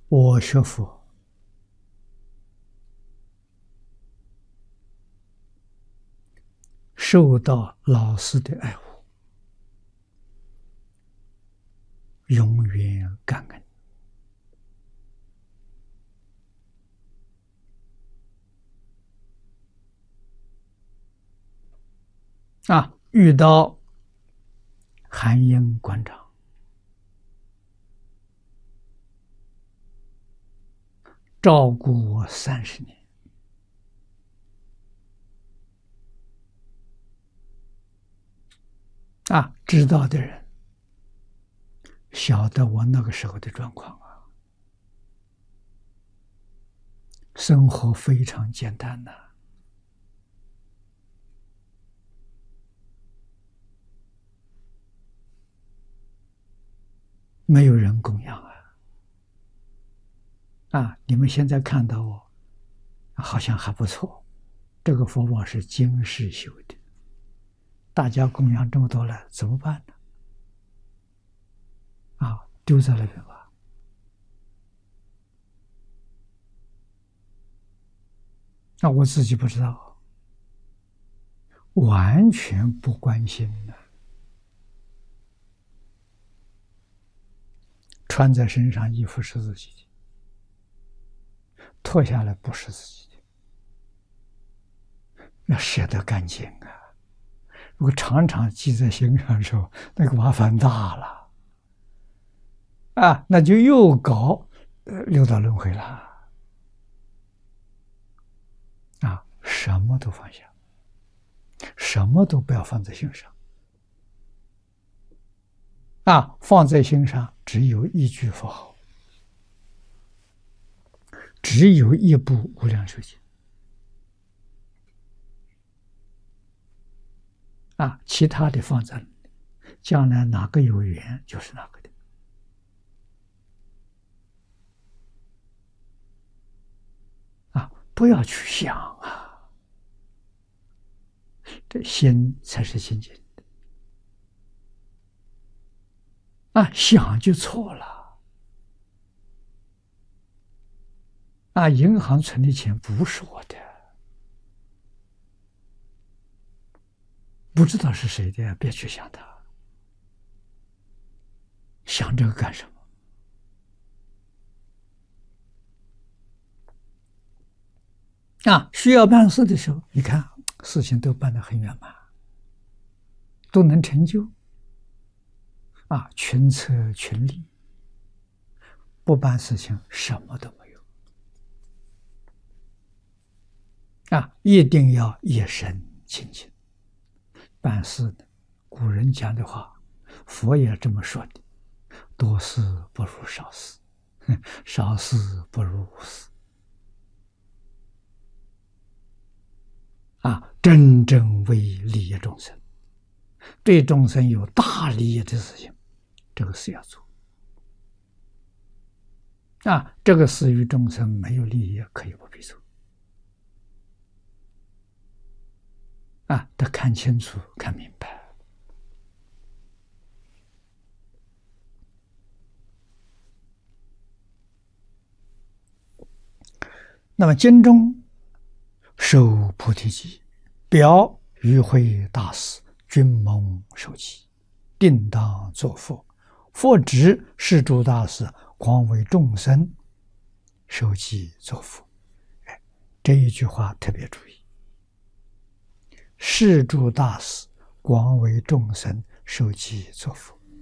我学佛受到老师的爱护，永远感恩。遇到韩英馆长，照顾我30年。知道的人晓得我那个时候的状况生活非常简单没有人供养你们现在看到我好像还不错，这个佛宝是今世修的，大家供养这么多了，怎么办呢？丢在那边吧。我自己不知道，完全不关心的，穿在身上衣服是自己的，脱下来不是自己的，要舍得干净如果常常记在心上的时候，那个麻烦大了那就又搞六道轮回了什么都放下，什么都不要放在心上放在心上只有一句佛号，只有一部《无量寿经》其他的放在将来哪个有缘就是哪个的不要去想这心才是清净的想就错了银行存的钱不是我的，不知道是谁的，别去想它，想这个干什么需要办事的时候，你看事情都办得很圆满，都能成就群策群力，不办事情什么都没有一定要一身清净办事的。古人讲的话，佛也这么说的，多事不如少事，少事不如无事真正为利益众生，对众生有大利益的事情，这个事要做这个事与众生没有利益可以不必做得看清楚看明白。那么经中受菩提记，表与会大师均蒙受记，定当作佛，佛指是诸大师广为众生受记作佛。这一句话特别注意，是诸大师广为众生受记作佛